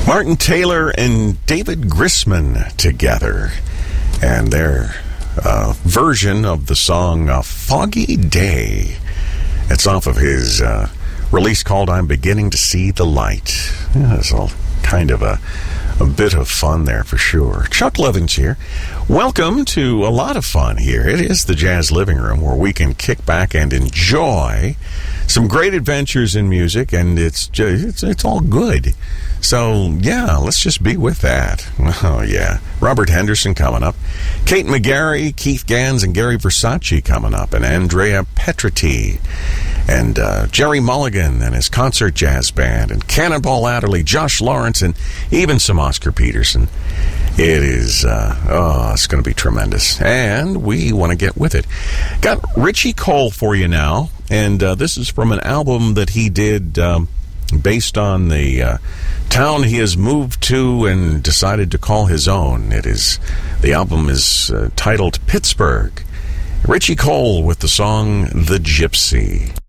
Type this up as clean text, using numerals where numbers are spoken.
Martin Taylor and David Grisman together, and their version of the song Foggy Day. It's off of his release called I'm Beginning to See the Light. Yeah, it's all kind of a bit of fun there for sure. Chuck Levins here. Welcome to a lot of fun here. It is the Jazz Living Room where we can kick back and enjoy some great adventures in music, and it's all good. So, yeah, let's just be with that. Oh, yeah. Robert Henderson coming up. Kate McGarry, Keith Gans, and Gary Versace coming up. And Andrea Petriti. And Jerry Mulligan and his concert jazz band. And Cannonball Adderley, Josh Lawrence, and even some Oscar Peterson. It is, it's going to be tremendous. And we want to get with it. Got Richie Cole for you now. And this is from an album that he did based on the town he has moved to and decided to call his own. The album is titled Pittsburgh. Richie Cole with the song The Gypsy.